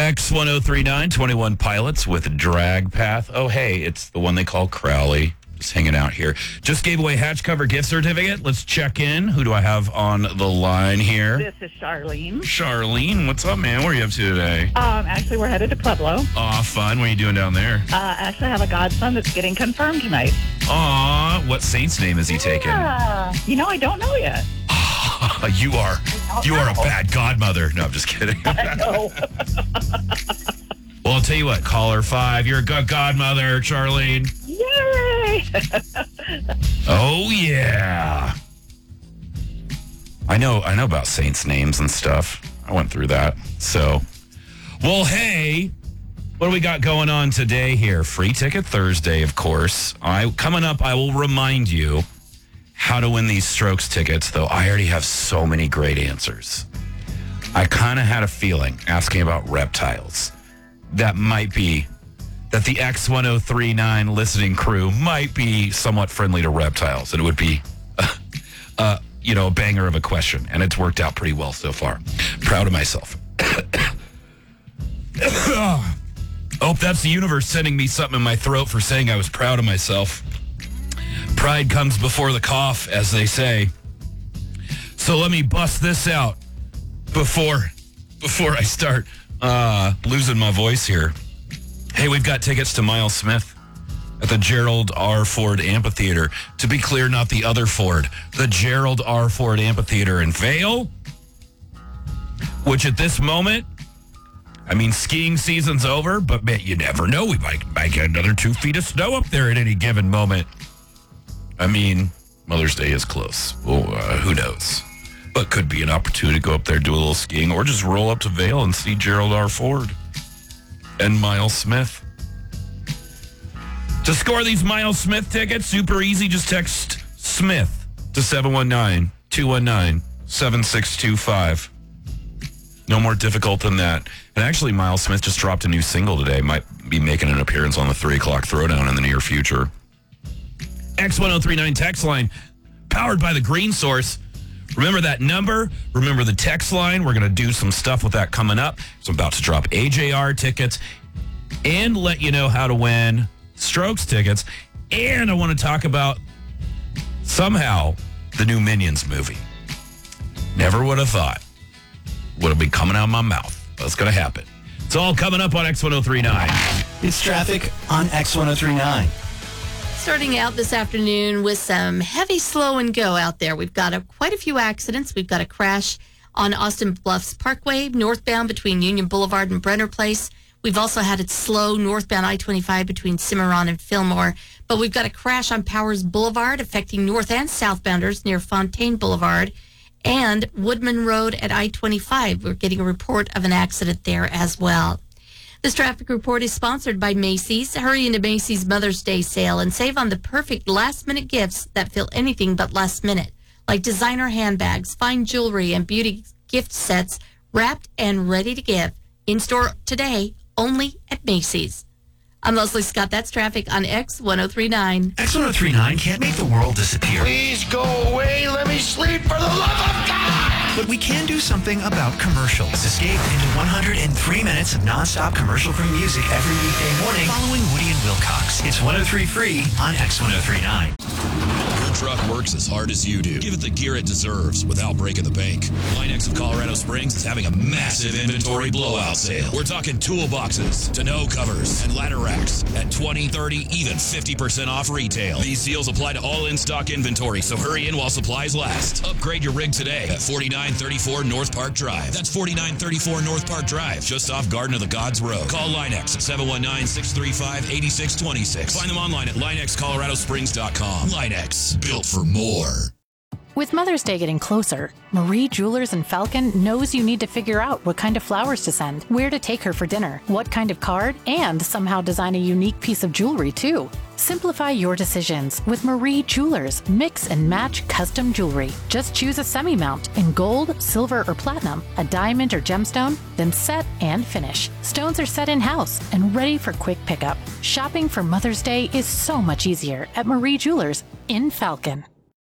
X1039, 21 Pilots with Drag Path. Oh, hey, it's the one they call Crowley. Just hanging out here. Just gave away hatch cover gift certificate. Let's check in. Who do I have on the line here? This is Charlene. Charlene, what's up, man? What are you up to today? Actually, we're headed to Pueblo. Aw, fun. What are you doing down there? Actually, I have a godson that's getting confirmed tonight. Aw, what saint's name is he taking? I don't know yet. You are a bad godmother. No, I'm just kidding. I know. Well, I'll tell you what, caller 5, you're a good godmother, Charlene. Yay! Oh, yeah. I know about saints' names and stuff. I went through that. So, well, hey, what do we got going on today here? Free Ticket Thursday, of course. Coming up, I will remind you how to win these Strokes tickets, though I already have so many great answers. I kind of had a feeling, asking about reptiles, that the X1039 listening crew might be somewhat friendly to reptiles, and it would be a banger of a question, and it's worked out pretty well so far. Proud of myself. Oh, that's the universe sending me something in my throat for saying I was proud of myself. Pride comes before the cough, as they say. So let me bust this out before I start losing my voice here. Hey, we've got tickets to Miles Smith at the Gerald R. Ford Amphitheater. To be clear, not the other Ford, the Gerald R. Ford Amphitheater in Vail, which at this moment, skiing season's over, but man, you never know. We might get another 2 feet of snow up there at any given moment. Mother's Day is close. Well, who knows? But could be an opportunity to go up there, do a little skiing, or just roll up to Vail and see Gerald R. Ford and Miles Smith. To score these Miles Smith tickets, super easy. Just text Smith to 719-219-7625. No more difficult than that. And actually, Miles Smith just dropped a new single today. Might be making an appearance on the 3 o'clock throwdown in the near future. X1039 text line, powered by the Green Source. Remember that number. Remember the text line. We're going to do some stuff with that coming up. So I'm about to drop AJR tickets and let you know how to win Strokes tickets. And I want to talk about, somehow, the new Minions movie. Never would have thought would have been coming out of my mouth. But it's going to happen. It's all coming up on X1039. It's traffic on X1039. Starting out this afternoon with some heavy slow and go out there. We've got quite a few accidents. We've got a crash on Austin Bluffs Parkway, northbound between Union Boulevard and Brenner Place. We've also had it slow northbound I-25 between Cimarron and Fillmore. But we've got a crash on Powers Boulevard affecting north and southbounders near Fontaine Boulevard and Woodman Road at I-25. We're getting a report of an accident there as well. This traffic report is sponsored by Macy's. Hurry into Macy's Mother's Day sale and save on the perfect last-minute gifts that feel anything but last minute, like designer handbags, fine jewelry, and beauty gift sets wrapped and ready to give. In-store today, only at Macy's. I'm Leslie Scott. That's traffic on X1039. X1039 can't make the world disappear. Please go away. Let me sleep for the love of God. But we can do something about commercials. Escape into 103 minutes of nonstop commercial-free music every weekday morning following Woody and Wilcox. It's 103 free on X1039. Your truck works as hard as you do. Give it the gear it deserves without breaking the bank. Linex of Colorado Springs is having a massive inventory blowout sale. We're talking toolboxes, tonneau covers, and ladder racks at 20, 30, even 50% off retail. These deals apply to all in-stock inventory, so hurry in while supplies last. Upgrade your rig today at 4934 North Park Drive. That's 4934 North Park Drive, just off Garden of the Gods Road. Call Linex at 719-635-8626. Find them online at linexcoloradosprings.com. Linex, built for more. With Mother's Day getting closer, Marie Jewelers in Falcon knows you need to figure out what kind of flowers to send, where to take her for dinner, what kind of card, and somehow design a unique piece of jewelry too. Simplify your decisions with Marie Jewelers Mix and Match Custom Jewelry. Just choose a semi-mount in gold, silver, or platinum, a diamond or gemstone, then set and finish. Stones are set in-house and ready for quick pickup. Shopping for Mother's Day is so much easier at Marie Jewelers in Falcon.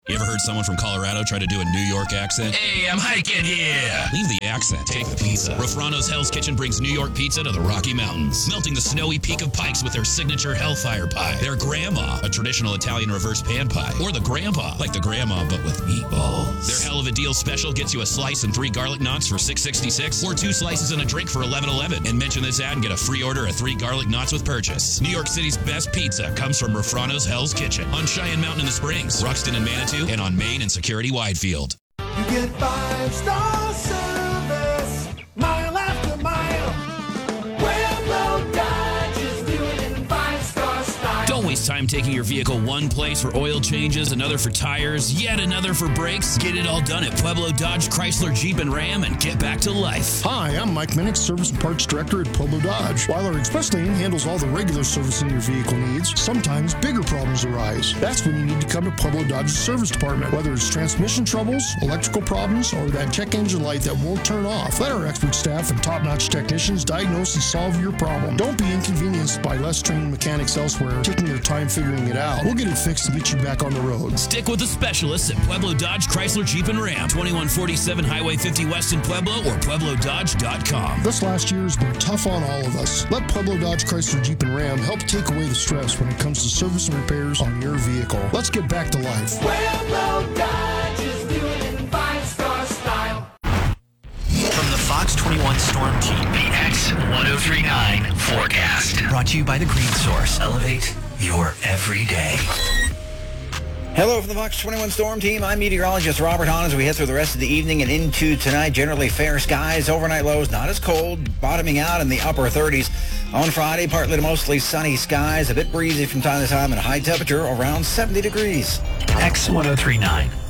You ever heard someone from Colorado try to do a New York accent? Hey, I'm hiking here. Leave the accent. Take the pizza. Rafrano's Hell's Kitchen brings New York pizza to the Rocky Mountains, melting the snowy peak of Pikes with their signature Hellfire Pie. Their Grandma, a traditional Italian reverse pan pie. Or the Grandpa, like the Grandma but with meatballs. Their Hell of a Deal special gets you a slice and 3 garlic knots for $6.66, or 2 slices and a drink for $11.11. And mention this ad and get a free order of 3 garlic knots with purchase. New York City's best pizza comes from Rafrano's Hell's Kitchen on Cheyenne Mountain in the Springs, Ruxton and Manitou, and on Main and Security Widefield. You get 5-star service, mile after mile. Pueblo Dodge is doing it in 5-star style. Don't waste time taking your vehicle one place for oil changes, another for tires, yet another for brakes. Get it all done at Pueblo Dodge, Chrysler, Jeep, and Ram and get back to life. Hi, I'm Mike Minnick, Service and Parts Director at Pueblo Dodge. While our express lane handles all the regular servicing your vehicle needs, sometimes bigger problems arise. That's when you need to come to Pueblo Dodge's service department. Whether it's transmission troubles, electrical problems, or that check engine light that won't turn off, let our expert staff and top-notch technicians diagnose and solve your problem. Don't be inconvenienced by less trained mechanics elsewhere taking their time figuring it out. We'll get it fixed and get you back on the road. Stick with the specialists at Pueblo Dodge, Chrysler, Jeep, and Ram. 2147 Highway 50 West in Pueblo or PuebloDodge.com. This last year has been tough on all of us. Let Pueblo Dodge, Chrysler, Jeep, and Ram help take away the stress when it comes to service and repairs on your vehicle. Let's get back to life. Pueblo Dodge is doing it in 5-star style. From the Fox 21 Storm Team, the X1039 forecast. Brought to you by the Green Source. Elevate your everyday. Hello from the Fox 21 Storm Team. I'm meteorologist Robert Hahn as we head through the rest of the evening and into tonight. Generally fair skies, overnight lows not as cold, bottoming out in the upper 30s. On Friday, partly to mostly sunny skies, a bit breezy from time to time, and a high temperature around 70 degrees. X1039.